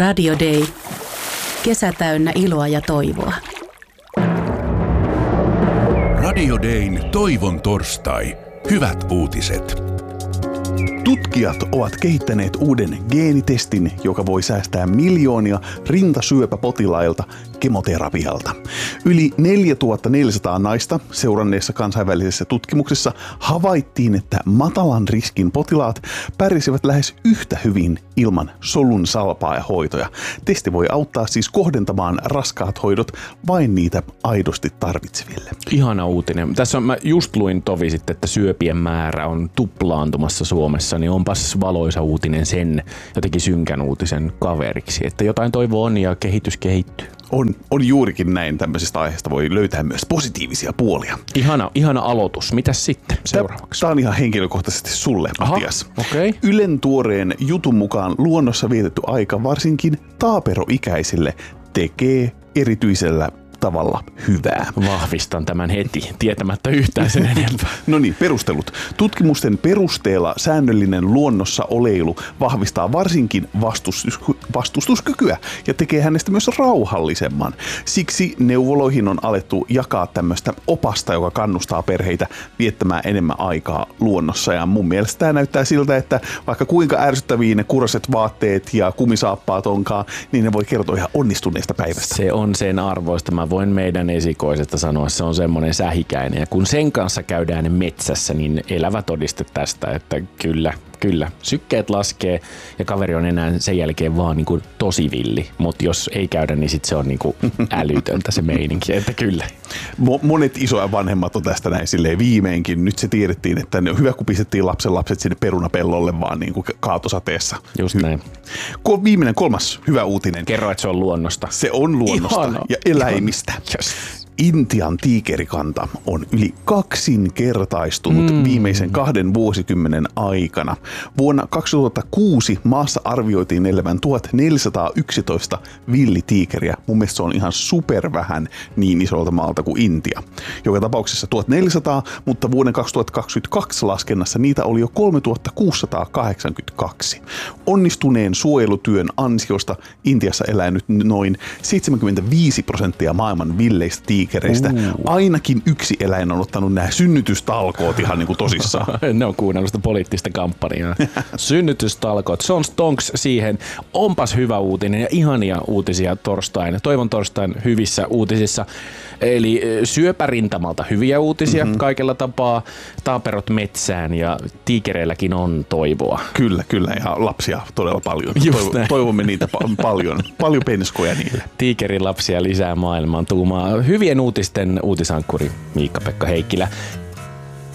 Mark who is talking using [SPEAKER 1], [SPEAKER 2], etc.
[SPEAKER 1] Radio Day. Kesä täynnä iloa ja toivoa.
[SPEAKER 2] Radio Dayn toivon torstai. Hyvät uutiset.
[SPEAKER 3] Tutkijat ovat kehittäneet uuden geenitestin, joka voi säästää miljoonia rintasyöpäpotilailta kemoterapialta. Yli 4400 naista seuranneessa kansainvälisessä tutkimuksessa havaittiin, että matalan riskin potilaat pärsivät lähes yhtä hyvin ilman solun salpaajahoitoja. Testi voi auttaa siis kohdentamaan raskaat hoidot vain niitä aidosti tarvitseville.
[SPEAKER 4] Ihana uutinen. Tässä mä just luin tovi sitten, että syöpien määrä on tuplaantumassa Suomessa, niin onpas valoisa uutinen sen jotenkin synkän uutisen kaveriksi, että jotain toivoa on ja kehitys kehittyy.
[SPEAKER 3] On juurikin näin, tämmöisestä aiheesta voi löytää myös positiivisia puolia.
[SPEAKER 4] Ihana aloitus. Mitäs sitten seuraavaksi?
[SPEAKER 3] Tämä on ihan henkilökohtaisesti sulle, Matias.
[SPEAKER 4] Okay.
[SPEAKER 3] Ylen tuoreen jutun mukaan luonnossa vietetty aika varsinkin taaperoikäisille tekee erityisellä tavalla hyvää.
[SPEAKER 4] Vahvistan tämän heti, tietämättä yhtään sen enempää.
[SPEAKER 3] No niin, perustelut. Tutkimusten perusteella säännöllinen luonnossa oleilu vahvistaa varsinkin vastustuskykyä ja tekee hänestä myös rauhallisemman. Siksi neuvoloihin on alettu jakaa tämmöistä opasta, joka kannustaa perheitä viettämään enemmän aikaa luonnossa. Ja mun mielestä tämä näyttää siltä, että vaikka kuinka ärsyttäviä ne kurset vaatteet ja kumisaappaat onkaan, niin ne voi kertoa ihan onnistuneesta päivästä.
[SPEAKER 4] Se on sen arvoista. Mä voin meidän esikoisesta sanoa, se on semmoinen sähikäinen. Ja kun sen kanssa käydään metsässä, niin elävä todiste tästä, että kyllä. Sykkeet laskee ja kaveri on enää sen jälkeen vaan niin kuin tosi villi. Mutta jos ei käydä, niin sit se on niin kuin älytöntä se meininki, että kyllä.
[SPEAKER 3] Monet isoja vanhemmat on tästä näin silleen viimeinkin. Nyt se tiedettiin, että on hyvä, kun pistettiin lapset sinne perunapellolle vaan niin kuin kaatosateessa.
[SPEAKER 4] Just näin.
[SPEAKER 3] Viimeinen kolmas hyvä uutinen.
[SPEAKER 4] Kerro, että se on luonnosta.
[SPEAKER 3] Se on luonnosta ja eläimistä.
[SPEAKER 4] Yes.
[SPEAKER 3] Intian tiikerikanta on yli kaksinkertaistunut viimeisen 2 vuosikymmenen aikana. Vuonna 2006 maassa arvioitiin elävän 1411 villitiikeriä. Mun mielestä se on ihan supervähän niin isolta maalta kuin Intia. Joka tapauksessa 1400, mutta vuoden 2022 laskennassa niitä oli jo 3682. Onnistuneen suojelutyön ansiosta Intiassa elää nyt noin 75% maailman villeistä tiikereistä. Ainakin yksi eläin on ottanut nämä synnytystalkoot ihan niin kuin tosissaan.
[SPEAKER 4] Ne on kuunnellut sitä poliittista kampanjaa. Synnytystalkoot. Se on stonks siihen. Onpas hyvä uutinen ja ihania uutisia torstaina. Toivon torstain hyvissä uutisissa. Eli syöpärintamalta hyviä uutisia kaikella tapaa. Taaperot metsään ja tiikereilläkin on toivoa.
[SPEAKER 3] Kyllä. Ja lapsia todella paljon. Toivomme niitä paljon. Paljon penskoja niille.
[SPEAKER 4] Tiikerin lapsia lisää maailmaan tuumaa. Hyvien uutisten uutisankkuri Miikka-Pekka Heikkilä.